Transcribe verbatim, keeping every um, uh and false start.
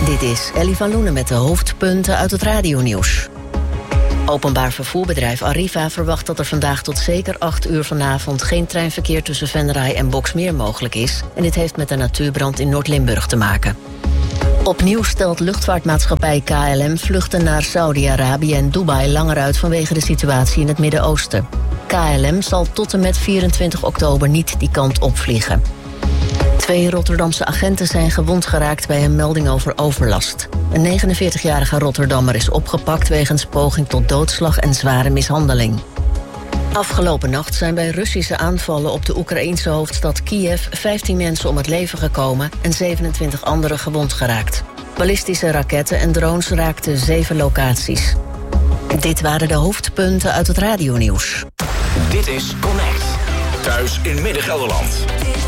Dit is Ellie van Loenen met de hoofdpunten uit het radionieuws. Openbaar vervoerbedrijf Arriva verwacht dat er vandaag tot zeker acht uur vanavond geen treinverkeer tussen Venray en Boxmeer mogelijk is. En dit heeft met een natuurbrand in Noord-Limburg te maken. Opnieuw stelt luchtvaartmaatschappij K L M vluchten naar Saudi-Arabië en Dubai langer uit vanwege de situatie in het Midden-Oosten. K L M zal tot en met vierentwintig oktober niet die kant opvliegen. Twee Rotterdamse agenten zijn gewond geraakt bij een melding over overlast. Een negenenveertigjarige Rotterdammer is opgepakt wegens poging tot doodslag en zware mishandeling. Afgelopen nacht zijn bij Russische aanvallen op de Oekraïense hoofdstad Kiev vijftien mensen om het leven gekomen en zevenentwintig anderen gewond geraakt. Ballistische raketten en drones raakten zeven locaties. Dit waren de hoofdpunten uit het radionieuws. Dit is Connect. Thuis in Midden-Gelderland.